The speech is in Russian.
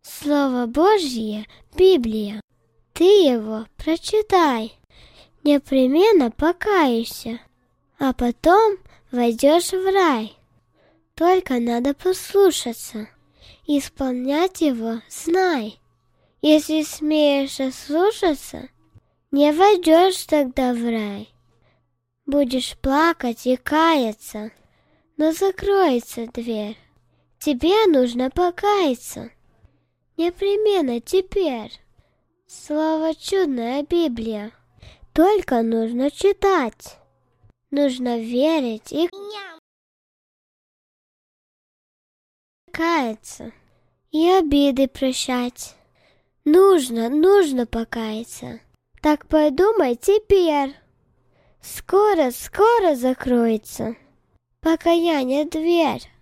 Слово Божье — Библия. Ты его прочитай, непременно покаешься, а потом войдешь в рай. Только надо послушаться, исполнять его знай. Если смеешь ослушаться, не войдешь тогда в рай. Будешь плакать и каяться, но закроется дверь. Тебе нужно покаяться, непременно теперь. Слово чудная Библия, только нужно читать. Нужно верить и каяться, и обиды прощать. Нужно покаяться. Так подумай теперь. Скоро закроется покаяние дверь.